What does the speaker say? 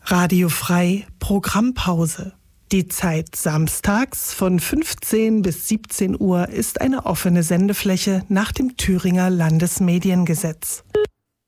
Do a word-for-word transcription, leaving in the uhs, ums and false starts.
Radiofrei Programmpause. Die Zeit samstags von fünfzehn bis siebzehn Uhr ist eine offene Sendefläche nach dem Thüringer Landesmediengesetz.